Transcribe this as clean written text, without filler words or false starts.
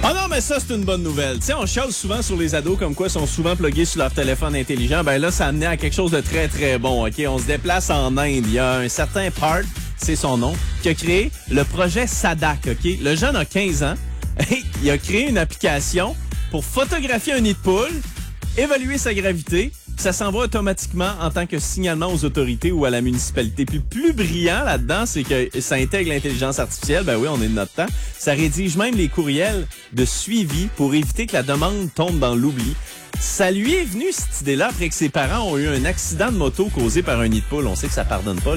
Ah non, mais ça, c'est une bonne nouvelle. Tu sais, on chiale souvent sur les ados comme quoi ils sont souvent plugués sur leur téléphone intelligent. Ben là, ça a amené à quelque chose de très, très bon, OK? On se déplace en Inde. Il y a un certain Parth, c'est son nom, qui a créé le projet Sadak, OK? Le jeune a 15 ans et il a créé une application pour photographier un nid de poule, évaluer sa gravité. Ça s'envoie automatiquement en tant que signalement aux autorités ou à la municipalité. Puis le plus brillant là-dedans, c'est que ça intègre l'intelligence artificielle. Ben oui, on est de notre temps. Ça rédige même les courriels de suivi pour éviter que la demande tombe dans l'oubli. Ça lui est venu, cette idée-là, après que ses parents ont eu un accident de moto causé par un nid de poule. On sait que ça pardonne pas.